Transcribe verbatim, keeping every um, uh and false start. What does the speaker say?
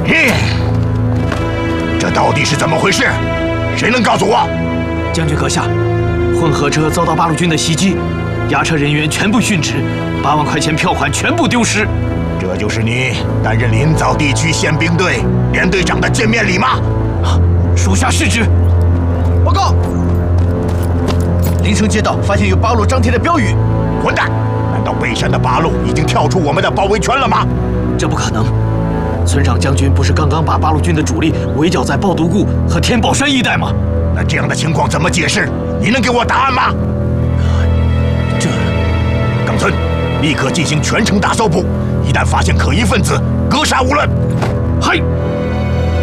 这到底是怎么回事？谁能告诉我？ 将军阁下，混合车遭到八路军的袭击，押车人员全部殉职，八万块钱票款全部丢失。 这就是你担任临枣地区宪兵队连队长的见面礼吗？ 啊，属下是之。 报告，临城街道发现有八路张贴的标语。 混蛋！难道北山的八路已经跳出我们的包围圈了吗？ 这不可能。村长将军不是刚刚把八路军的主力围剿在抱独固和天宝山一带吗？ 那这样的情况怎么解释？你能给我答案吗？ 这， 冈村，立刻进行全城大搜捕，一旦发现可疑分子，格杀勿论。 嗨。